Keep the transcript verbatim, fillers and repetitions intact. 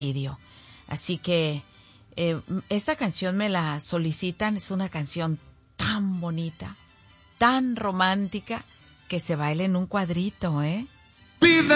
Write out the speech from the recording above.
Así que eh, esta canción me la solicitan, es una canción tan bonita, tan romántica, que se baila en un cuadrito, ¿eh?